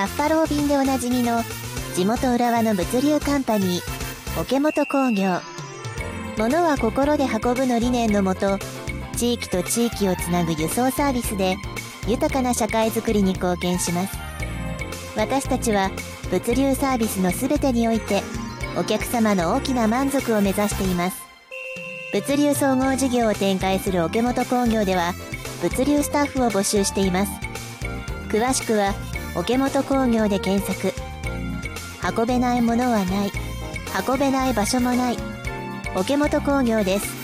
バッファロー便でおなじみの地元浦和の物流カンパニー桶本工業。物は心で運ぶの理念のもと、地域と地域をつなぐ輸送サービスで豊かな社会づくりに貢献します。私たちは物流サービスのすべてにおいてお客様の大きな満足を目指しています。物流総合事業を展開する桶本工業では物流スタッフを募集しています。詳しくは桶本工業で検索。運べないものはない、運べない場所もない。桶本工業です。